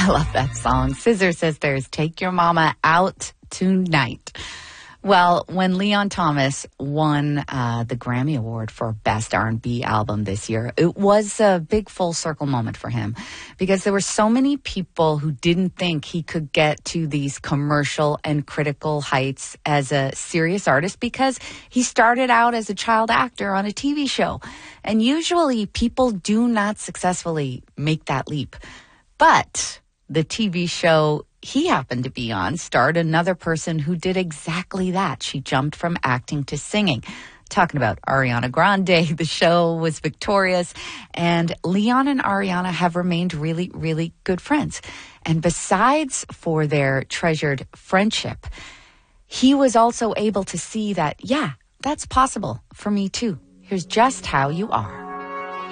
I love that song. Scissor Sisters, Take Your Mama Out Tonight. Well, when Leon Thomas won the Grammy Award for Best R&B Album this year, it was a big full circle moment for him because there were so many people who didn't think he could get to these commercial and critical heights as a serious artist because he started out as a child actor on a TV show. And usually people do not successfully make that leap. But the TV show he happened to be on starred another person who did exactly that. She jumped from acting to singing. Talking about Ariana Grande. The show was victorious, and Leon and Ariana have remained really, really good friends. And besides for their treasured friendship, he was also able to see that, yeah, that's possible for me too. Here's Just How You Are.